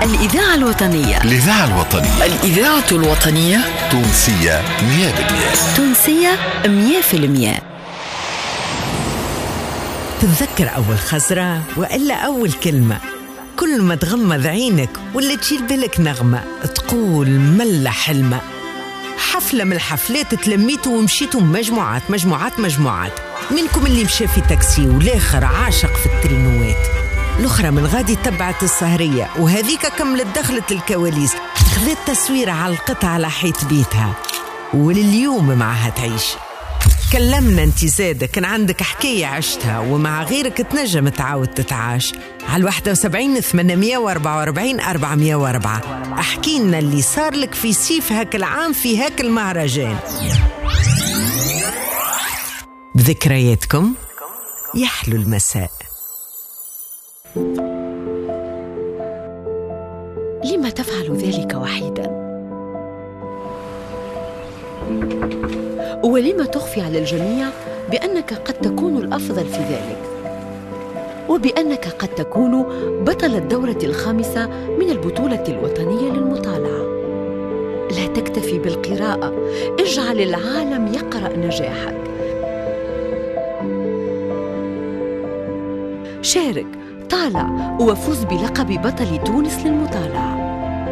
الإذاعة الوطنية. الإذاعة الوطنية تونسية 100%. تونسية 100%. تتذكر أول خزرة وإلا أول كلمة؟ كل ما تغمض عينك ولا تشيل بالك نغمة تقول ملا حلمة. حفلة من الحفلات تلميتوا ومشيتوا مجموعات منكم اللي مشى في تاكسي والآخر عاشق في الترينوات، الأخرى من غادي تبعت السهرية وهذيك كملت دخلت الكواليس خذت تصوير على القطعة على حيط بيتها ولليوم معها تعيش. كلمنا انت زادة كان عندك حكاية عشتها ومع غيرك تنجم تعاود تتعاش على 71 844 404. احكينا اللي صار لك في سيف هاك العام في هاك المهرجان. بذكرياتكم يحلو المساء. لما تفعل ذلك وحيدا؟ ولما تخفي على الجميع بأنك قد تكون الأفضل في ذلك، وبأنك قد تكون بطل الدورة الخامسة من البطولة الوطنية للمطالعة؟ لا تكتفي بالقراءة، اجعل العالم يقرأ نجاحك. شارك، طالع وفوز بلقب بطل تونس للمطالعة.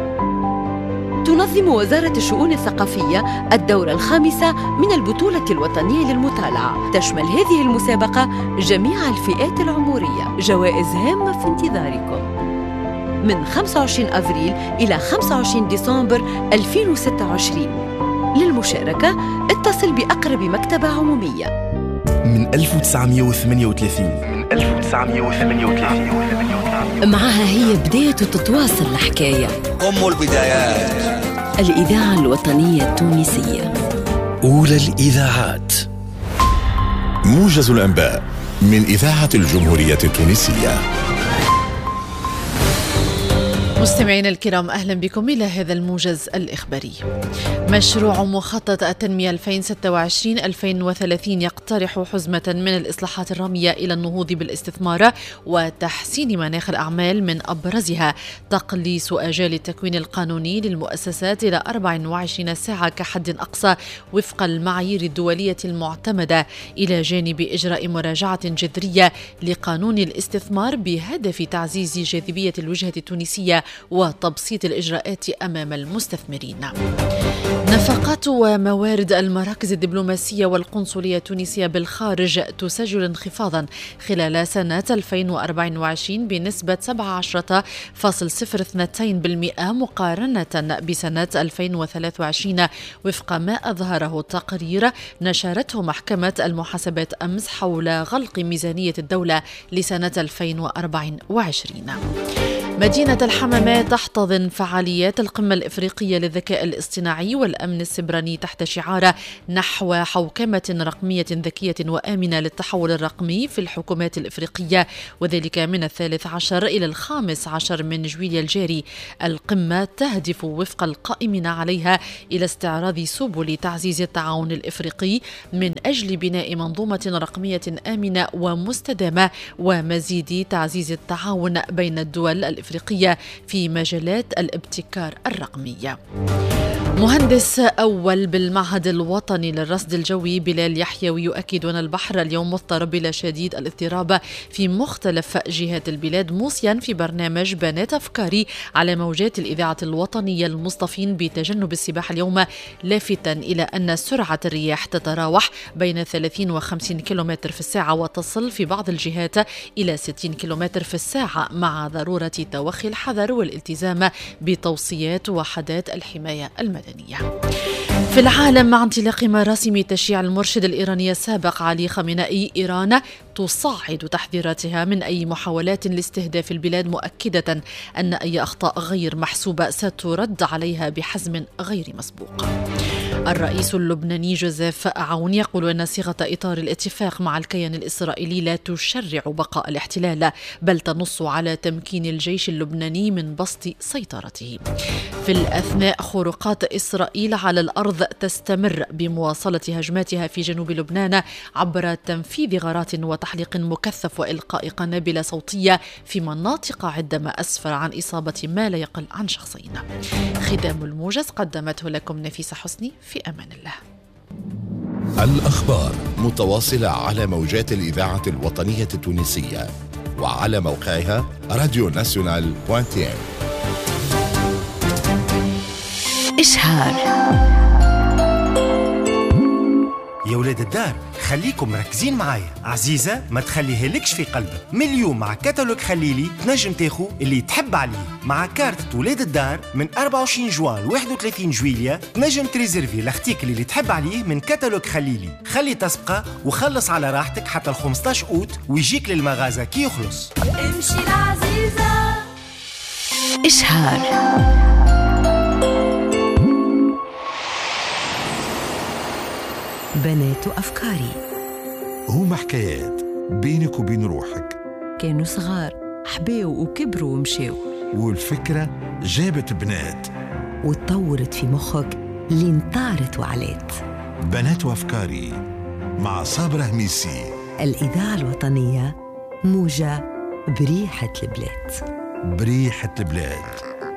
تنظم وزارة الشؤون الثقافية الدورة الخامسة من البطولة الوطنية للمطالعة. تشمل هذه المسابقة جميع الفئات العمرية. جوائز هامة في انتظاركم من 25 أفريل إلى 25 ديسمبر 2026. للمشاركة اتصل بأقرب مكتبة عمومية. من 1938 معها هي بداية تتواصل الحكاية. أم البدايات. الإذاعة الوطنية التونسية، أولى الإذاعات. موجز الأنباء من إذاعة الجمهورية التونسية. مستمعينا الكرام، أهلا بكم إلى هذا الموجز الإخباري. مشروع مخطط التنمية 2026-2030 يقترح حزمة من الإصلاحات الرامية إلى النهوض بالاستثمار وتحسين مناخ الأعمال، من أبرزها تقليص آجال التكوين القانوني للمؤسسات إلى 24 ساعة كحد أقصى وفق المعايير الدولية المعتمدة، إلى جانب إجراء مراجعة جذرية لقانون الاستثمار بهدف تعزيز جاذبية الوجهة التونسية وتبسيط الإجراءات أمام المستثمرين. نفقات وموارد المراكز الدبلوماسية والقنصلية التونسية بالخارج تسجل انخفاضا خلال سنة 2024 بنسبة 17.02% مقارنة بسنة 2023 وفق ما أظهره التقرير نشرته محكمة المحاسبات أمس حول غلق ميزانية الدولة لسنة 2024. مدينة الحمامات تحتضن فعاليات القمة الإفريقية للذكاء الاصطناعي والأمن السبراني تحت شعار نحو حوكمة رقمية ذكية وآمنة للتحول الرقمي في الحكومات الإفريقية، وذلك من 13 إلى 15 من جويلية الجاري. القمة تهدف وفق القائمين عليها إلى استعراض سبل تعزيز التعاون الإفريقي من أجل بناء منظومة رقمية آمنة ومستدامة ومزيد تعزيز التعاون بين الدول الإفريقية في مجالات الابتكار الرقمي. مهندس أول بالمعهد الوطني للرصد الجوي بلال يحيوي يؤكد أن البحر اليوم مضطرب إلى شديد الاضطراب في مختلف جهات البلاد، موصيا في برنامج بنات أفكاري على موجات الإذاعة الوطنية المصطفين بتجنب السباحة اليوم، لافتا إلى أن سرعة الرياح تتراوح بين 30 و50 كيلومتر في الساعة وتصل في بعض الجهات إلى 60 كيلومتر في الساعة، مع ضرورة توخي الحذر والالتزام بتوصيات وحدات الحماية المدنية. في العالم، مع انطلاق مراسم تشييع المرشد الإيراني السابق علي خامنئي، إيران تصاعد تحذيراتها من أي محاولات لاستهداف البلاد، مؤكدة أن أي أخطاء غير محسوبة سترد عليها بحزم غير مسبوق. الرئيس اللبناني جوزيف عون يقول أن صيغة إطار الاتفاق مع الكيان الإسرائيلي لا تشرع بقاء الاحتلال، بل تنص على تمكين الجيش اللبناني من بسط سيطرته. في الأثناء، خروقات إسرائيل على الأرض تستمر بمواصلة هجماتها في جنوب لبنان عبر تنفيذ غارات وتحليق مكثف وإلقاء قنابل صوتية في مناطق عدة، ما أسفر عن إصابة ما لا يقل عن شخصين. ختام الموجز قدمته لكم نفيسة حسني، في أمان الله. الأخبار متواصلة على موجات الإذاعة الوطنية التونسية وعلى موقعها radionational.tn. إشهار. يا ولاد الدار، خليكم مركزين معايا. عزيزة ما تخليها لكش في قلبك. من اليوم مع كتالوج خليلي تنجم تاخو اللي تحب عليه. مع كارت ولاد الدار من 24 جوان ل 31 جويلية تنجم تريزرفي لاختيك اللي تحب عليه من كتالوج خليلي. خلي تسبقة وخلص على راحتك حتى ال 15 أوت ويجيك للمغازة كي يخلص. امشي العزيزة. إشهار. بنات أفكاري. هما حكايات بينك وبين روحك، كانوا صغار، حباو وكبروا ومشاو، والفكرة جابت بنات وتطورت في مخك لين طارت وعلات. بنات وأفكاري مع صابرة هميسي. الإذاعة الوطنية، موجة بريحة البلاد. بريحة البلاد.